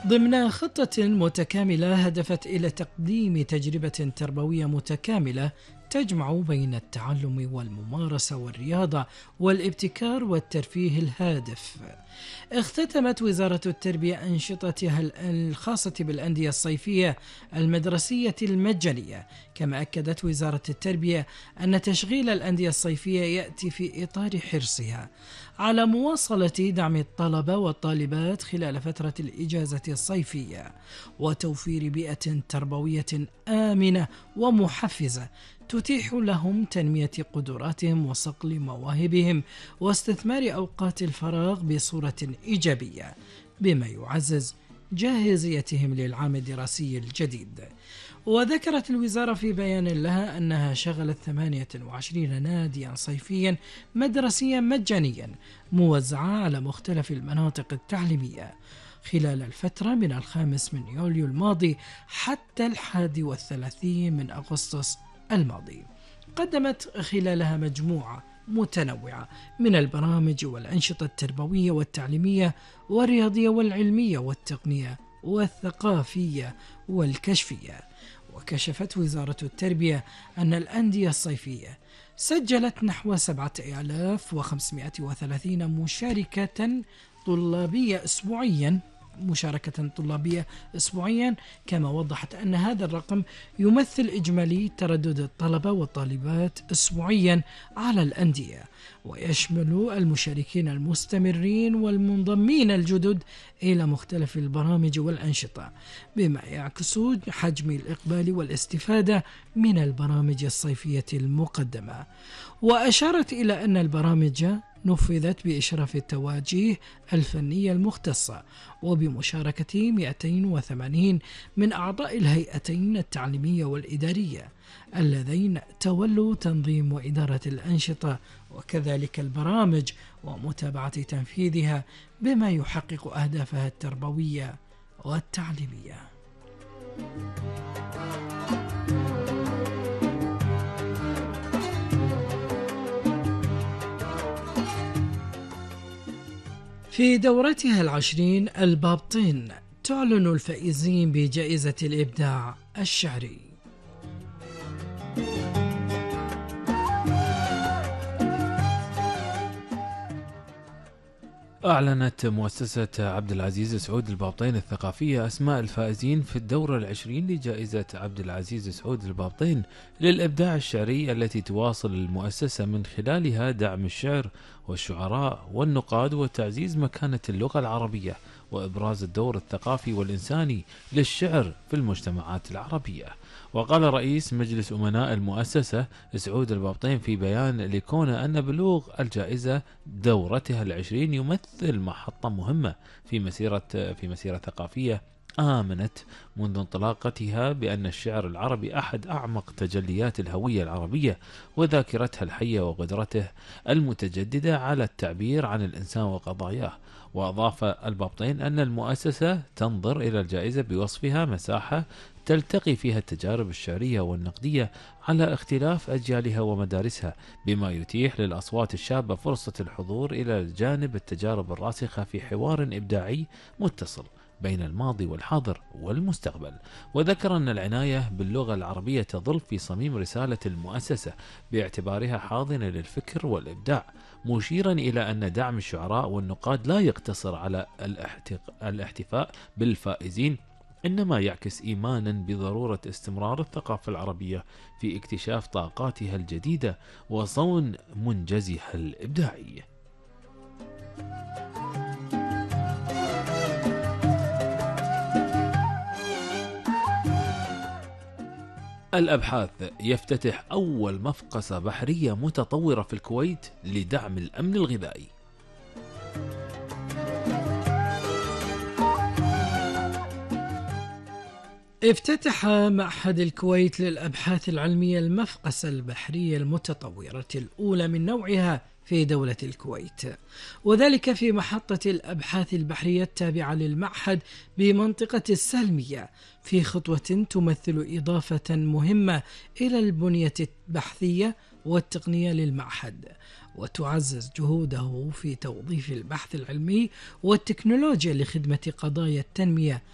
ضمن خطة متكاملة هدفت إلى تقديم تجربة تربوية متكاملة تجمع بين التعلم والممارسة والرياضة والابتكار والترفيه الهادف. اختتمت وزارة التربية أنشطتها الخاصة بالأندية الصيفية المدرسية المجانية، كما أكدت وزارة التربية أن تشغيل الأندية الصيفية يأتي في إطار حرصها على مواصلة دعم الطلبة والطالبات خلال فترة الإجازة الصيفية وتوفير بيئة تربوية آمنة ومحفزة تتيح لهم تنمية قدراتهم وصقل مواهبهم واستثمار أوقات الفراغ بصورة إيجابية، بما يعزز جاهزيتهم للعام الدراسي الجديد. وذكرت الوزارة في بيان لها أنها شغلت 28 ناديا صيفيا مدرسيا مجانيا موزعة على مختلف المناطق التعليمية خلال الفترة من 5 يوليو الماضي حتى 31 أغسطس الماضي. قدمت خلالها مجموعة متنوعة من البرامج والأنشطة التربوية والتعليمية والرياضية والعلمية والتقنية والثقافية والكشفية. وكشفت وزارة التربية أن الأندية الصيفية سجلت نحو 7530 مشاركة طلابية أسبوعيا، كما وضحت أن هذا الرقم يمثل إجمالي تردد الطلبة والطالبات أسبوعيا على الأندية، ويشمل المشاركين المستمرين والمنضمين الجدد إلى مختلف البرامج والأنشطة، بما يعكس حجم الإقبال والاستفادة من البرامج الصيفية المقدمة. وأشارت إلى أن البرامج نفذت بإشراف التوجيه الفنية المختصة وبمشاركة 280 من أعضاء الهيئتين التعليمية والإدارية اللذين تولوا تنظيم وإدارة الأنشطة وكذلك البرامج ومتابعة تنفيذها بما يحقق أهدافها التربوية والتعليمية. في دورتها 20 البابطين تعلن الفائزين بجائزة الإبداع الشعري. أعلنت مؤسسة عبد العزيز سعود البابطين الثقافية أسماء الفائزين في الدورة 20 لجائزة عبد العزيز سعود البابطين للإبداع الشعري، التي تواصل المؤسسة من خلالها دعم الشعر والشعراء والنقاد وتعزيز مكانة اللغة العربية وإبراز الدور الثقافي والإنساني للشعر في المجتمعات العربية. وقال رئيس مجلس أمناء المؤسسة سعود البابطين في بيان لكون أن بلوغ الجائزة دورتها 20 يمثل محطة مهمة في مسيرة ثقافية آمنت منذ انطلاقتها بأن الشعر العربي أحد أعمق تجليات الهوية العربية وذاكرتها الحية وقدرته المتجددة على التعبير عن الإنسان وقضاياه. وأضاف البابطين أن المؤسسة تنظر إلى الجائزة بوصفها مساحة تلتقي فيها التجارب الشعرية والنقدية على اختلاف أجيالها ومدارسها، بما يتيح للأصوات الشابة فرصة الحضور إلى جانب التجارب الراسخة في حوار إبداعي متصل بين الماضي والحاضر والمستقبل. وذكر أن العناية باللغة العربية تظل في صميم رسالة المؤسسة باعتبارها حاضنة للفكر والإبداع، مشيرا إلى أن دعم الشعراء والنقاد لا يقتصر على الاحتفاء بالفائزين، إنما يعكس إيمانا بضرورة استمرار الثقافة العربية في اكتشاف طاقاتها الجديدة وصون منجزها الإبداعي. الأبحاث يفتتح أول مفقسة بحرية متطورة في الكويت لدعم الأمن الغذائي. افتتح معهد الكويت للأبحاث العلمية المفقسة البحرية المتطورة الأولى من نوعها في دولة الكويت، وذلك في محطة الأبحاث البحرية التابعة للمعهد بمنطقة السالمية، في خطوة تمثل إضافة مهمة إلى البنية البحثية والتقنية للمعهد، وتعزز جهوده في توظيف البحث العلمي والتكنولوجيا لخدمة قضايا التنمية